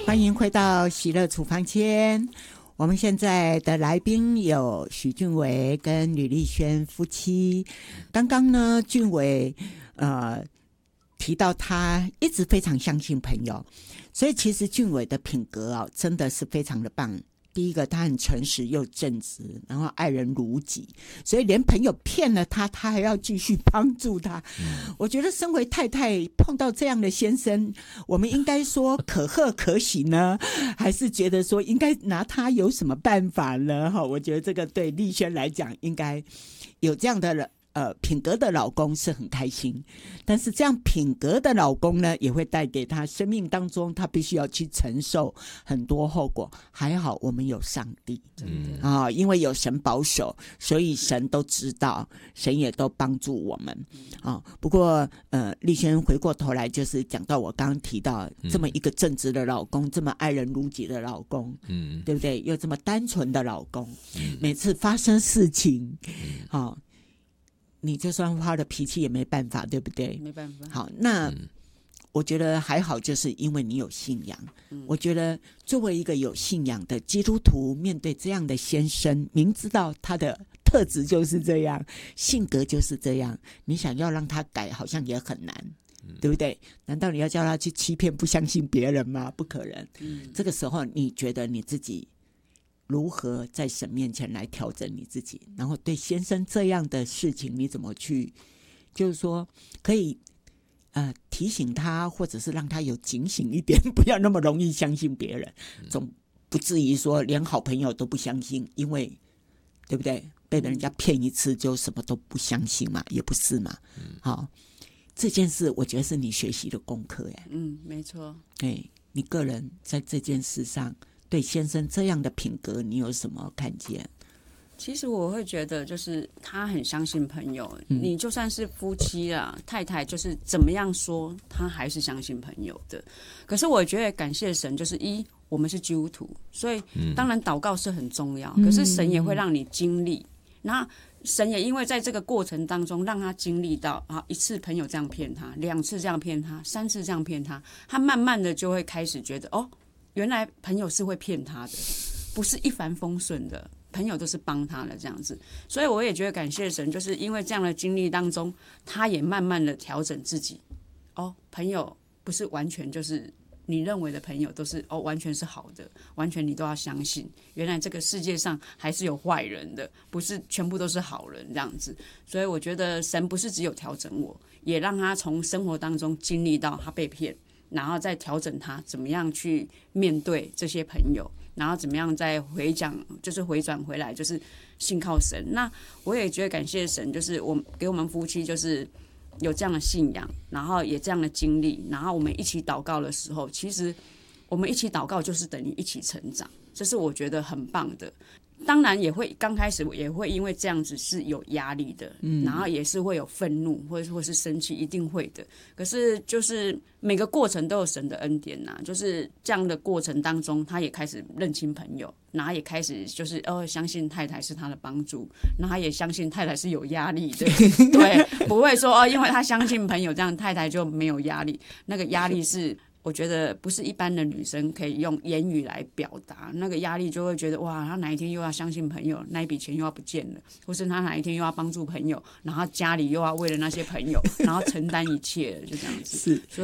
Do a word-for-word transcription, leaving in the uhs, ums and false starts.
欢迎回到喜乐处方间。我们现在的来宾有许俊伟跟吕丽萱夫妻。刚刚呢，俊伟呃提到他一直非常相信朋友，所以其实俊伟的品格啊，真的是非常的棒。第一个，他很诚实又正直，然后爱人如己，所以连朋友骗了他，他还要继续帮助他。嗯、我觉得身为太太碰到这样的先生，我们应该说可贺可喜呢，还是觉得说应该拿他有什么办法呢？我觉得这个对丽萱来讲，应该有这样的人。呃，品格的老公是很开心，但是这样品格的老公呢，也会带给他生命当中，他必须要去承受很多后果。还好我们有上帝，嗯啊，因为有神保守，所以神都知道，神也都帮助我们啊。不过，呃，丽萱回过头来就是讲到我刚刚提到这么一个正直的老公，嗯、这么爱人如己的老公，嗯，对不对？又这么单纯的老公，嗯、每次发生事情，嗯、啊。你就算发了脾气也没办法，对不对？ 没办法。 好，那、嗯、我觉得还好，就是因为你有信仰。嗯、我觉得作为一个有信仰的基督徒，面对这样的先生，明知道他的特质就是这样，性格就是这样，你想要让他改，好像也很难，嗯、对不对？难道你要叫他去欺骗、不相信别人吗？不可能。嗯、这个时候，你觉得你自己如何在神面前来调整你自己，然后对先生这样的事情你怎么去，就是说可以呃提醒他，或者是让他有警醒一点，不要那么容易相信别人，总不至于说连好朋友都不相信，因为对不对？被人家骗一次就什么都不相信嘛，也不是嘛。好，这件事我觉得是你学习的功课哎。 嗯，没错。 哎，你个人在这件事上。对先生这样的品格，你有什么看见？ 其实我会觉得，就是他很相信朋友。嗯、你就算是夫妻啦，太太就是怎么样说，他还是相信朋友的。可是我觉得感谢神，就是一我们是基督徒，所以当然祷告是很重要。嗯、可是神也会让你经历，然后神也因为在这个过程当中，让他经历到啊，一次朋友这样骗他，两次这样骗他，三次这样骗他，他慢慢的就会开始觉得哦。原来朋友是会骗他的，不是一帆风顺的，朋友都是帮他的这样子，所以我也觉得感谢神，就是因为这样的经历当中，他也慢慢的调整自己。哦，朋友不是完全就是你认为的朋友都是哦完全是好的，完全你都要相信，原来这个世界上还是有坏人的，不是全部都是好人这样子。所以我觉得神不是只有调整我，也让他从生活当中经历到他被骗。然后再调整他怎么样去面对这些朋友，然后怎么样再回讲，就是回转回来，就是信靠神。那我也觉得感谢神，就是我给我们夫妻就是有这样的信仰，然后也这样的经历，然后我们一起祷告的时候，其实我们一起祷告就是等于一起成长，这是我觉得很棒的。当然也会刚开始也会因为这样子是有压力的，嗯，然后也是会有愤怒或者或是生气，一定会的。可是就是每个过程都有神的恩典呐、啊，就是这样的过程当中，他也开始认清朋友，然后也开始就是哦相信太太是他的帮助，然后他也相信太太是有压力的，对，不会说哦因为他相信朋友这样太太就没有压力，那个压力是。我觉得不是一般的女生可以用言语来表达，那个压力就会觉得哇，她哪一天又要相信朋友，那一笔钱又要不见了，或是她哪一天又要帮助朋友，然后家里又要为了那些朋友，然后承担一切，就这样子。 是， 所